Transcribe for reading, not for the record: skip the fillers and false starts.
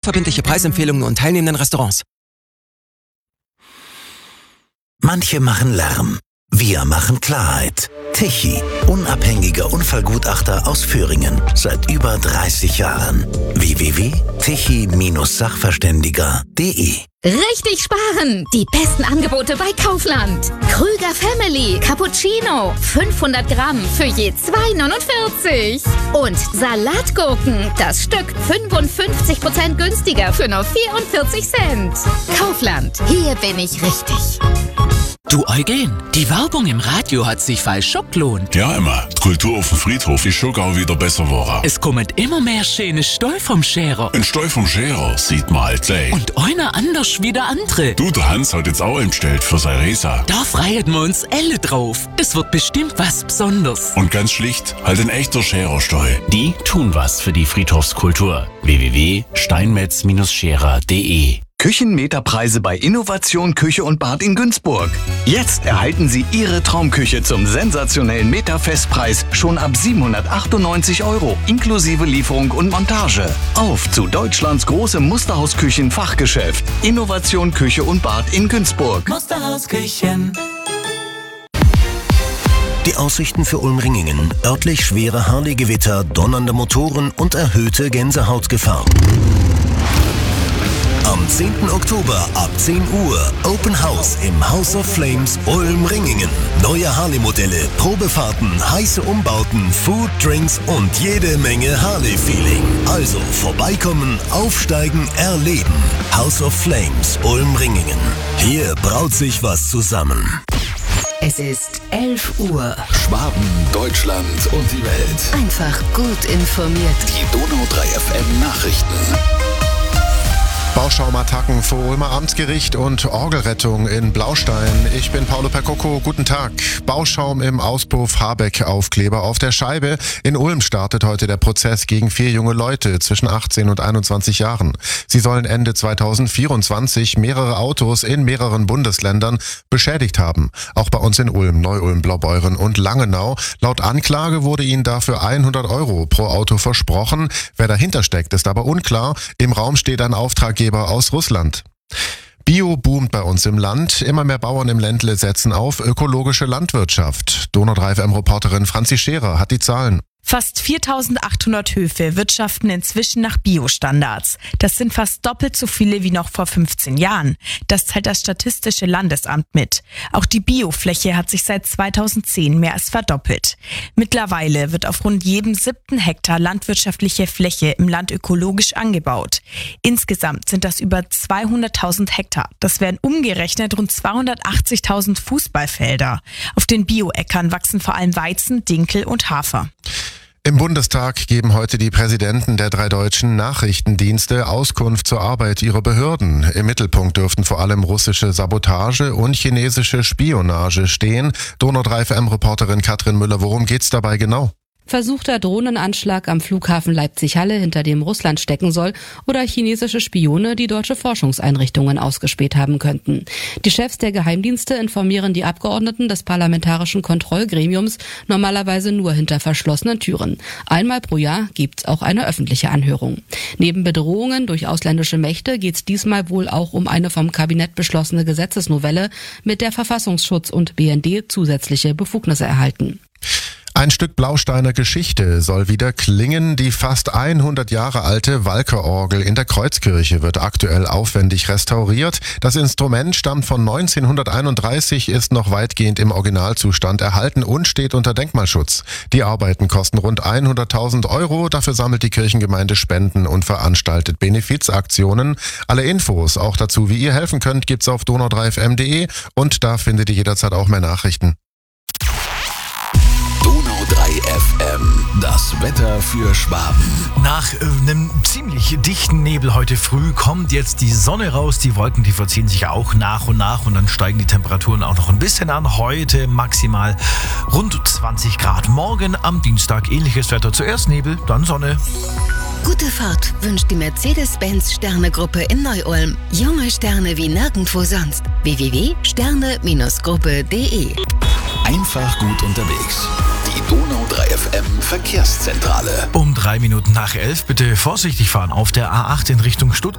Unverbindliche Preisempfehlungen und teilnehmenden Restaurants. Manche machen Lärm. Wir machen Klarheit. Tichy, unabhängiger Unfallgutachter aus Thüringen. Seit über 30 Jahren. www.tichy-sachverständiger.de. Richtig sparen! Die besten Angebote bei Kaufland. Krüger Family Cappuccino 500 Gramm für je 2,49. Und Salatgurken, das Stück 55% günstiger für nur 44 Cent. Kaufland, hier bin ich richtig. Du Eugen, die Werbung im Radio hat sich falsch schon gelohnt. Ja, immer. Die Kultur auf dem Friedhof ist schon gar wieder besser geworden. Es kommen immer mehr schöne Stall vom Scherer. Ein Stall vom Scherer sieht man halt gleich. Und einer anders wie der andere. Du, der Hans hat jetzt auch einen bestellt für seine Resa. Da freuen wir uns alle drauf. Das wird bestimmt was Besonderes. Und ganz schlicht, halt ein echter Schererstall. Die tun was für die Friedhofskultur. www.steinmetz-scherer.de. Küchenmeterpreise bei Innovation Küche und Bad in Günzburg. Jetzt erhalten Sie Ihre Traumküche zum sensationellen Meterfestpreis schon ab 798 € inklusive Lieferung und Montage. Auf zu Deutschlands großem Musterhausküchen-Fachgeschäft. Innovation Küche und Bad in Günzburg. Musterhausküchen. Die Aussichten für Ulm-Ringingen. Örtlich schwere Harley-Gewitter, donnernde Motoren und erhöhte Gänsehautgefahr. Am 10. Oktober ab 10 Uhr Open House im House of Flames Ulm-Ringingen. Neue Harley-Modelle, Probefahrten, heiße Umbauten, Food, Drinks und jede Menge Harley-Feeling. Also vorbeikommen, aufsteigen, erleben. House of Flames Ulm-Ringingen. Hier braut sich was zusammen. Es ist 11 Uhr. Schwaben, Deutschland und die Welt. Einfach gut informiert. Die Donau 3 FM Nachrichten. Bauschaumattacken vor Ulmer Amtsgericht und Orgelrettung in Blaustein. Ich bin Paolo Percocco, guten Tag. Bauschaum im Auspuff, Habeck-Aufkleber auf der Scheibe. In Ulm startet heute der Prozess gegen 4 junge Leute zwischen 18 und 21 Jahren. Sie sollen Ende 2024 mehrere Autos in mehreren Bundesländern beschädigt haben. Auch bei uns in Ulm, Neu-Ulm, Blaubeuren und Langenau. Laut Anklage wurde ihnen dafür 100 € pro Auto versprochen. Wer dahinter steckt, ist aber unklar. Im Raum steht ein Auftraggeber aus Russland. Bio boomt bei uns im Land. Immer mehr Bauern im Ländle setzen auf ökologische Landwirtschaft. Donau 3 FM-Reporterin Franzi Scherer hat die Zahlen. Fast 4.800 Höfe wirtschaften inzwischen nach Biostandards. Das sind fast doppelt so viele wie noch vor 15 Jahren. Das teilt das Statistische Landesamt mit. Auch die Biofläche hat sich seit 2010 mehr als verdoppelt. Mittlerweile wird auf rund jedem 7. Hektar landwirtschaftliche Fläche im Land ökologisch angebaut. Insgesamt sind das über 200.000 Hektar. Das wären umgerechnet rund 280.000 Fußballfelder. Auf den Bioäckern wachsen vor allem Weizen, Dinkel und Hafer. Im Bundestag geben heute die Präsidenten der 3 deutschen Nachrichtendienste Auskunft zur Arbeit ihrer Behörden. Im Mittelpunkt dürften vor allem russische Sabotage und chinesische Spionage stehen. Donau 3 FM-Reporterin Katrin Müller, worum geht's dabei genau? Versuchter Drohnenanschlag am Flughafen Leipzig-Halle, hinter dem Russland stecken soll, oder chinesische Spione, die deutsche Forschungseinrichtungen ausgespäht haben könnten. Die Chefs der Geheimdienste informieren die Abgeordneten des Parlamentarischen Kontrollgremiums normalerweise nur hinter verschlossenen Türen. Einmal pro Jahr gibt's auch eine öffentliche Anhörung. Neben Bedrohungen durch ausländische Mächte geht's diesmal wohl auch um eine vom Kabinett beschlossene Gesetzesnovelle, mit der Verfassungsschutz und BND zusätzliche Befugnisse erhalten. Ein Stück Blausteiner Geschichte soll wieder klingen. Die fast 100 Jahre alte Walker-Orgel in der Kreuzkirche wird aktuell aufwendig restauriert. Das Instrument stammt von 1931, ist noch weitgehend im Originalzustand erhalten und steht unter Denkmalschutz. Die Arbeiten kosten rund 100.000 €. Dafür sammelt die Kirchengemeinde Spenden und veranstaltet Benefizaktionen. Alle Infos, auch dazu, wie ihr helfen könnt, gibt's auf donau3fm.de und da findet ihr jederzeit auch mehr Nachrichten. Donau 3 FM, das Wetter für Schwaben. Nach einem ziemlich dichten Nebel heute früh kommt jetzt die Sonne raus. Die Wolken, die verziehen sich auch nach und dann steigen die Temperaturen auch noch ein bisschen an. Heute maximal rund 20 Grad. Morgen am Dienstag ähnliches Wetter. Zuerst Nebel, dann Sonne. Gute Fahrt wünscht die Mercedes-Benz Sterne-Gruppe in Neu-Ulm. Junge Sterne wie nirgendwo sonst. www.sterne-gruppe.de. Einfach gut unterwegs. Die Donau 3 FM Verkehrszentrale. Um 3 Minuten nach 11 bitte vorsichtig fahren auf der A8 in Richtung Stuttgart.